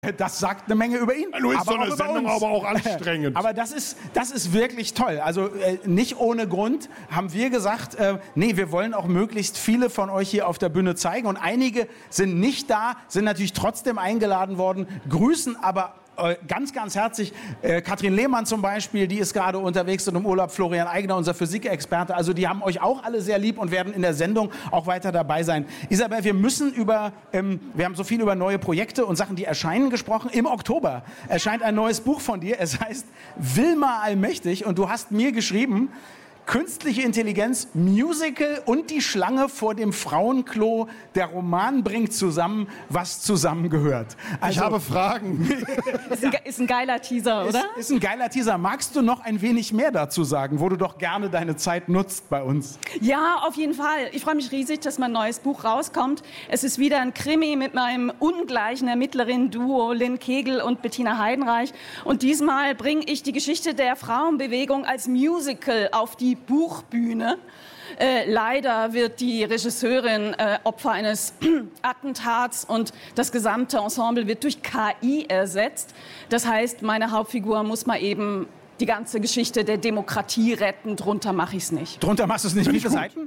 Das sagt eine Menge über ihn. Nun ist so eine Sendung aber auch anstrengend. Aber das ist wirklich toll. Also nicht ohne Grund haben wir gesagt, nee, wir wollen auch möglichst viele von euch hier auf der Bühne zeigen. Und einige sind nicht da, sind natürlich trotzdem eingeladen worden, grüßen aber ganz, ganz herzlich Katrin Lehmann zum Beispiel, die ist gerade unterwegs und im Urlaub, Florian Eigner, unser Physikexperte. Also die haben euch auch alle sehr lieb und werden in der Sendung auch weiter dabei sein. Isabel, wir haben so viel über neue Projekte und Sachen, die erscheinen, gesprochen. Im Oktober erscheint ein neues Buch von dir. Es heißt Wilma Allmächtig und du hast mir geschrieben, Künstliche Intelligenz, Musical und die Schlange vor dem Frauenklo. Der Roman bringt zusammen, was zusammengehört. Also, ich habe Fragen. Ist ein geiler Teaser, oder? Ist ein geiler Teaser. Magst du noch ein wenig mehr dazu sagen, wo du doch gerne deine Zeit nutzt bei uns? Ja, auf jeden Fall. Ich freue mich riesig, dass mein neues Buch rauskommt. Es ist wieder ein Krimi mit meinem ungleichen Ermittlerinnen-Duo Lynn Kegel und Bettina Heidenreich. Und diesmal bringe ich die Geschichte der Frauenbewegung als Musical auf die Buchbühne. Leider wird die Regisseurin Opfer eines Attentats und das gesamte Ensemble wird durch KI ersetzt. Das heißt, meine Hauptfigur muss mal eben die ganze Geschichte der Demokratie retten. Drunter mache ich es nicht. Drunter machst du es nicht. Wie viele Seiten?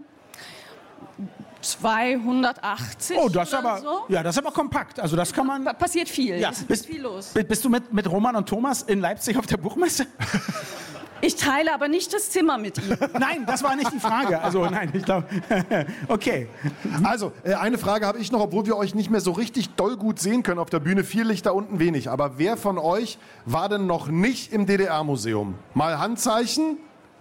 280 Oh, das ist oder aber, so. ja, das ist aber kompakt. Also das kann man. Passiert viel. Ja, ist viel los. Bist du mit Roman und Thomas in Leipzig auf der Buchmesse? Ich teile aber nicht das Zimmer mit ihm. Nein, das war nicht die Frage. Also nein, ich glaube. Okay. Also, eine Frage habe ich noch, obwohl wir euch nicht mehr so richtig doll gut sehen können auf der Bühne. Viel Licht da unten, wenig. Aber wer von euch war denn noch nicht im DDR-Museum? Mal Handzeichen.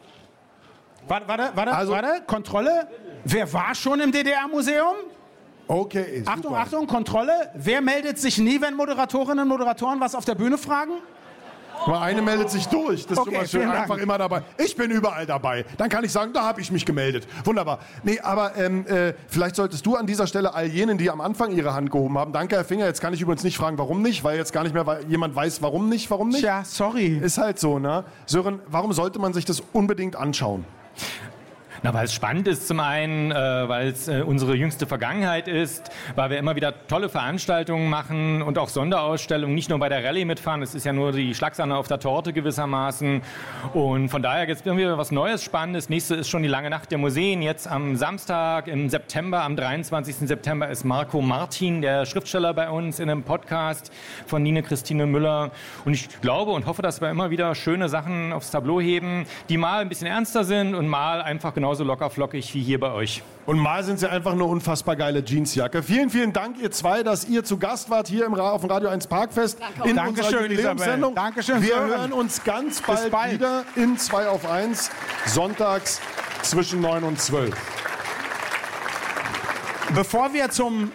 Warte, Kontrolle. Wer war schon im DDR-Museum? Okay, super. Achtung, Kontrolle. Wer meldet sich nie, wenn Moderatorinnen und Moderatoren was auf der Bühne fragen? Mal eine meldet sich durch. Das ist okay, immer schön. Einfach immer dabei. Ich bin überall dabei. Dann kann ich sagen, da habe ich mich gemeldet. Wunderbar. Nee, aber vielleicht solltest du an dieser Stelle all jenen, die am Anfang ihre Hand gehoben haben. Danke, Herr Finger. Jetzt kann ich übrigens nicht fragen, warum nicht, weil jetzt gar nicht mehr jemand weiß, warum nicht. Tja, sorry. Ist halt so, ne? Sören, warum sollte man sich das unbedingt anschauen? Na, weil es spannend ist zum einen, weil es unsere jüngste Vergangenheit ist, weil wir immer wieder tolle Veranstaltungen machen und auch Sonderausstellungen, nicht nur bei der Rallye mitfahren, es ist ja nur die Schlagsahne auf der Torte gewissermaßen und von daher gibt es irgendwie was Neues, Spannendes. Nächste ist schon die lange Nacht der Museen, jetzt am Samstag im September, am 23. September ist Marco Martin, der Schriftsteller bei uns in einem Podcast von Nine Christine Müller und ich glaube und hoffe, dass wir immer wieder schöne Sachen aufs Tableau heben, die mal ein bisschen ernster sind und mal einfach genauso locker flockig wie hier bei euch. Und mal sind sie einfach eine unfassbar geile Jeansjacke. Vielen, vielen Dank, ihr zwei, dass ihr zu Gast wart hier auf dem Radio 1 Parkfest. Danke. In Dankeschön, unserer Jubiläumssendung. Dankeschön. Wir hören uns ganz bald wieder in 2 auf 1, sonntags zwischen 9 und 12. Bevor wir zum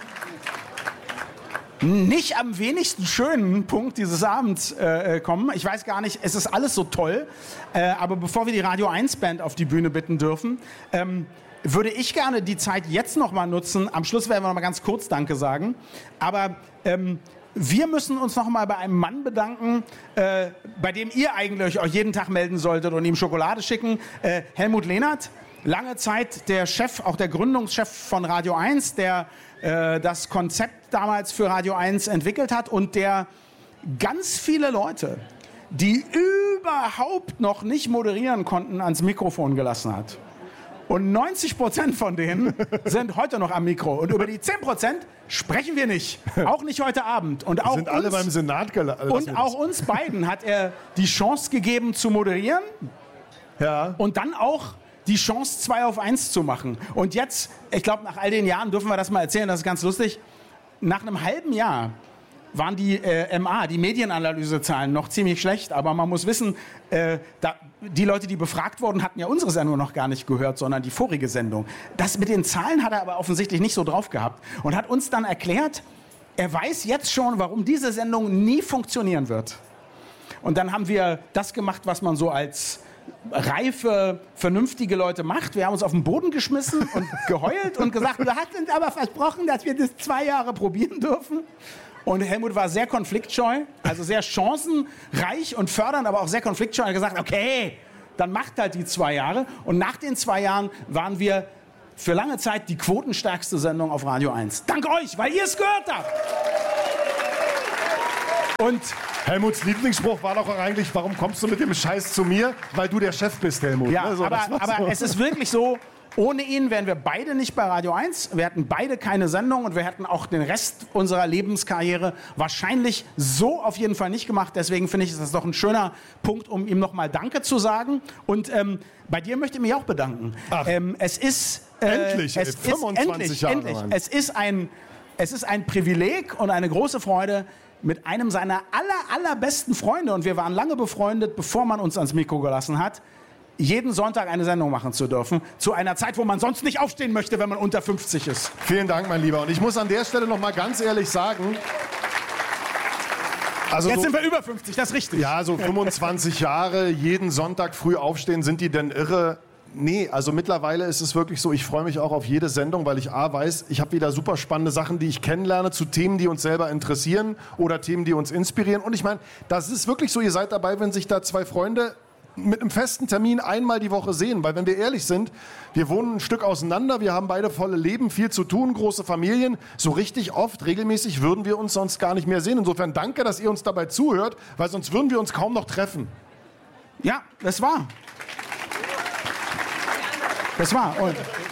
nicht am wenigsten schönen Punkt dieses Abends kommen. Ich weiß gar nicht, es ist alles so toll, aber bevor wir die Radio 1 Band auf die Bühne bitten dürfen, würde ich gerne die Zeit jetzt noch mal nutzen. Am Schluss werden wir noch mal ganz kurz Danke sagen, aber wir müssen uns noch mal bei einem Mann bedanken, bei dem ihr eigentlich euch jeden Tag melden solltet und ihm Schokolade schicken. Helmut Lehnert, lange Zeit der Chef, auch der Gründungschef von Radio 1, der das Konzept damals für Radio 1 entwickelt hat und der ganz viele Leute, die überhaupt noch nicht moderieren konnten, ans Mikrofon gelassen hat. Und 90% von denen sind heute noch am Mikro. Und über die 10% sprechen wir nicht. Auch nicht heute Abend. Und auch sind alle beim Senat gelassen. Und auch uns beiden hat er die Chance gegeben zu moderieren. Ja. Und dann auch die Chance 2 auf 1 zu machen. Und jetzt, ich glaube, nach all den Jahren dürfen wir das mal erzählen, das ist ganz lustig. Nach einem halben Jahr waren die die Medienanalysezahlen noch ziemlich schlecht, aber man muss wissen, die Leute, die befragt wurden, hatten ja unsere Sendung noch gar nicht gehört, sondern die vorige Sendung. Das mit den Zahlen hat er aber offensichtlich nicht so drauf gehabt und hat uns dann erklärt, er weiß jetzt schon, warum diese Sendung nie funktionieren wird. Und dann haben wir das gemacht, was man so als reife, vernünftige Leute macht. Wir haben uns auf den Boden geschmissen und geheult und gesagt, wir hatten uns aber versprochen, dass wir das 2 Jahre probieren dürfen. Und Helmut war sehr konfliktscheu, also sehr chancenreich und fördernd, aber auch sehr konfliktscheu. Er hat gesagt, okay, dann macht halt die 2 Jahre. Und nach den 2 Jahren waren wir für lange Zeit die quotenstärkste Sendung auf Radio 1. Dank euch, weil ihr es gehört habt. Und Helmuts Lieblingsspruch war doch eigentlich, warum kommst du mit dem Scheiß zu mir? Weil du der Chef bist, Helmut. ja, Ne? So, aber so. es ist wirklich so, ohne ihn wären wir beide nicht bei Radio 1. Wir hätten beide keine Sendung und wir hätten auch den Rest unserer Lebenskarriere wahrscheinlich so auf jeden Fall nicht gemacht. Deswegen finde ich, ist das doch ein schöner Punkt, um ihm nochmal Danke zu sagen. Und bei dir möchte ich mich auch bedanken. Es ist... Endlich, es 25 ist, Jahre. endlich. Mann. Es ist ein Privileg und eine große Freude, mit einem seiner allerbesten Freunde, und wir waren lange befreundet, bevor man uns ans Mikro gelassen hat, jeden Sonntag eine Sendung machen zu dürfen, zu einer Zeit, wo man sonst nicht aufstehen möchte, wenn man unter 50 ist. Vielen Dank, mein Lieber. Und ich muss an der Stelle noch mal ganz ehrlich sagen, also Jetzt sind wir über 50, das ist richtig. Ja, so 25 Jahre, jeden Sonntag früh aufstehen, sind die denn irre? Nee, also mittlerweile ist es wirklich so, ich freue mich auch auf jede Sendung, weil ich weiß, ich habe wieder super spannende Sachen, die ich kennenlerne zu Themen, die uns selber interessieren oder Themen, die uns inspirieren. Und ich meine, das ist wirklich so, ihr seid dabei, wenn sich da zwei Freunde mit einem festen Termin einmal die Woche sehen. Weil wenn wir ehrlich sind, wir wohnen ein Stück auseinander, wir haben beide volle Leben, viel zu tun, große Familien. So richtig oft, regelmäßig würden wir uns sonst gar nicht mehr sehen. Insofern danke, dass ihr uns dabei zuhört, weil sonst würden wir uns kaum noch treffen. Ja, das war. Und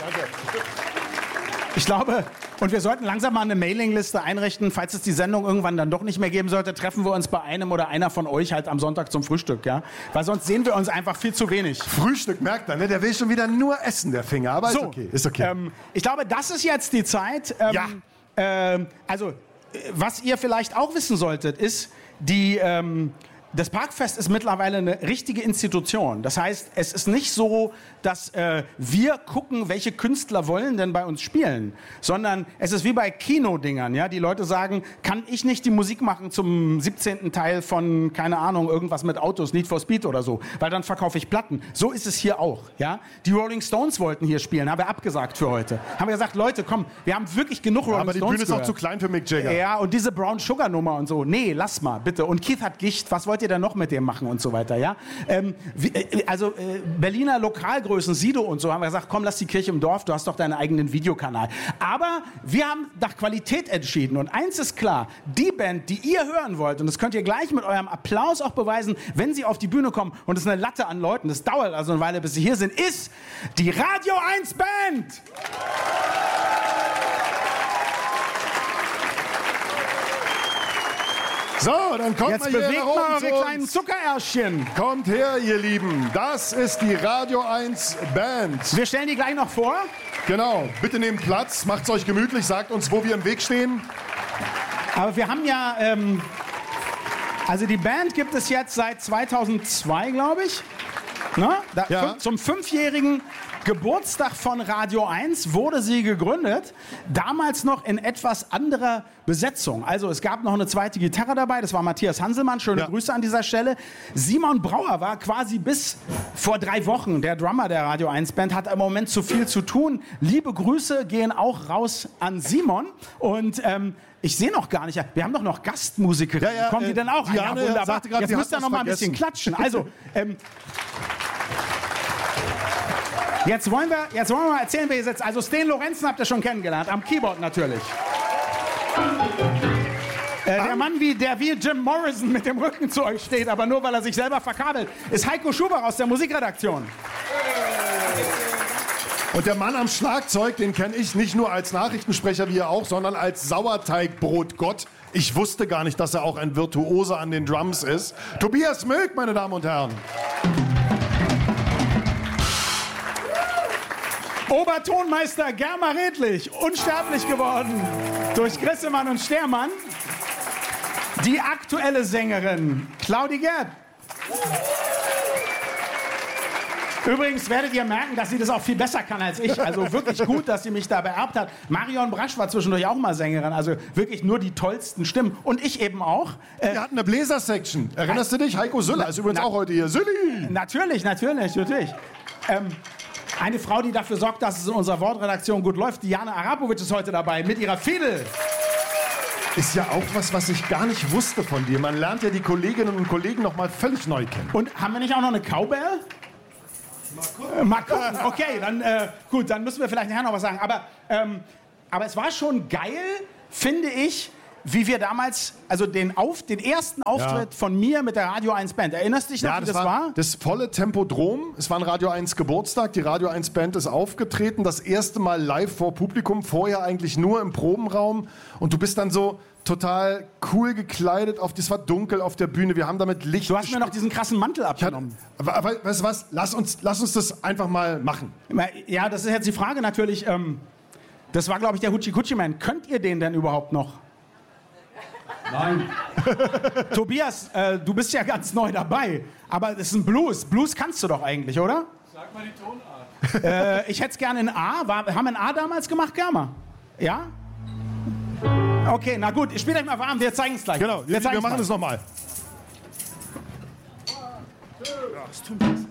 ich glaube, und wir sollten langsam mal eine Mailingliste einrichten, falls es die Sendung irgendwann dann doch nicht mehr geben sollte, treffen wir uns bei einem oder einer von euch halt am Sonntag zum Frühstück, ja? Weil sonst sehen wir uns einfach viel zu wenig. Frühstück, merkt er, ne? Der will schon wieder nur essen, der Finger, aber So, ist okay. Ich glaube, das ist jetzt die Zeit. Also, was ihr vielleicht auch wissen solltet, ist, das Parkfest ist mittlerweile eine richtige Institution. Das heißt, es ist nicht so, dass wir gucken, welche Künstler wollen denn bei uns spielen, sondern es ist wie bei Kinodingern. Ja? Die Leute sagen, kann ich nicht die Musik machen zum 17. Teil von, keine Ahnung, irgendwas mit Autos, Need for Speed oder so, weil dann verkaufe ich Platten. So ist es hier auch. Ja? Die Rolling Stones wollten hier spielen, haben wir abgesagt für heute. Haben wir gesagt, Leute, komm, wir haben wirklich genug Rolling Stones Aber die Bühne ist auch gehört. zu klein für Mick Jagger. Ja, und diese Brown Sugar Nummer und so. Nee, lass mal, bitte. Und Keith hat Gicht, was wollt ihr denn noch mit dem machen und so weiter, ja? Berliner Lokalgrößen, Sido und so, haben wir gesagt, komm, lass die Kirche im Dorf, du hast doch deinen eigenen Videokanal. Aber wir haben nach Qualität entschieden. Und eins ist klar, die Band, die ihr hören wollt, und das könnt ihr gleich mit eurem Applaus auch beweisen, wenn sie auf die Bühne kommen, und es ist eine Latte an Leuten, das dauert also eine Weile, bis sie hier sind, ist die Radio 1 Band! So, dann kommt Jetzt mal hier bewegt herum mal zu eure uns. kleinen Zuckerärschchen. Kommt her, ihr Lieben. Das ist die Radio 1 Band. Wir stellen die gleich noch vor. Genau. Bitte nehmt Platz, macht's euch gemütlich, sagt uns, wo wir im Weg stehen. Aber wir haben ja, also die Band gibt es jetzt seit 2002, glaube ich. Ne? Ja. Zum 5-jährigen Geburtstag von Radio 1 wurde sie gegründet. Damals noch in etwas anderer Besetzung. Also es gab noch eine zweite Gitarre dabei, das war Matthias Hanselmann. Schöne Grüße an dieser Stelle. Simon Brauer war quasi bis vor 3 Wochen der Drummer der Radio 1 Band, hat im Moment zu viel zu tun. Liebe Grüße gehen auch raus an Simon. Und ich sehe noch gar nicht, wir haben doch noch Gastmusikerinnen. Ja, Kommen die denn auch? Diane wunderbar. sagte gerade, Jetzt sie müsst ihr hat noch mal was ein bisschen vergessen. klatschen. Also, Jetzt wollen wir mal erzählen, wer hier sitzt. Also Sten Lorenzen habt ihr schon kennengelernt, am Keyboard natürlich. Der Mann, der wie Jim Morrison mit dem Rücken zu euch steht, aber nur weil er sich selber verkabelt, ist Heiko Schubach aus der Musikredaktion. Und der Mann am Schlagzeug, den kenne ich nicht nur als Nachrichtensprecher wie ihr auch, sondern als Sauerteigbrotgott. Ich wusste gar nicht, dass er auch ein Virtuose an den Drums ist. Tobias Milk, meine Damen und Herren. Obertonmeister Germa Redlich, unsterblich geworden durch Grissemann und Stermann. Die aktuelle Sängerin Claudi Gerd. Übrigens werdet ihr merken, dass sie das auch viel besser kann als ich. Also wirklich gut, dass sie mich da beerbt hat. Marion Brasch war zwischendurch auch mal Sängerin. Also wirklich nur die tollsten Stimmen. Und ich eben auch. Wir hatten eine Bläser-Section. Erinnerst du dich? Heiko Süller ist übrigens auch heute hier. Sülli! Natürlich. Eine Frau, die dafür sorgt, dass es in unserer Wortredaktion gut läuft. Diana Arapovic ist heute dabei mit ihrer Fiedel. Ist ja auch was ich gar nicht wusste von dir. Man lernt ja die Kolleginnen und Kollegen noch mal völlig neu kennen. Und haben wir nicht auch noch eine Cowbell? Mal gucken. Okay, dann gut, dann müssen wir vielleicht nachher noch was sagen. Aber es war schon geil, finde ich, wie wir damals, also den ersten Auftritt von mir mit der Radio 1 Band. Erinnerst du dich noch, wie das war? Das volle Tempodrom. Es war ein Radio 1 Geburtstag. Die Radio 1 Band ist aufgetreten. Das erste Mal live vor Publikum. Vorher eigentlich nur im Probenraum. Und du bist dann so total cool gekleidet. Das war dunkel auf der Bühne. Wir haben damit Licht. Du hast mir noch diesen krassen Mantel abgenommen. Weißt du was? Lass uns das einfach mal machen. Ja, das ist jetzt die Frage natürlich. Das war, glaube ich, der Hoochie Coochie Man. Könnt ihr den denn überhaupt noch? Nein. Tobias, du bist ja ganz neu dabei. Aber das ist ein Blues. Blues kannst du doch eigentlich, oder? Sag mal die Tonart. Ich hätte es gerne in A. Haben wir ein A damals gemacht, Germa? Ja? Okay, na gut, spielt euch mal warm, wir zeigen es gleich. Genau, wir machen es nochmal. Ja, es tut mir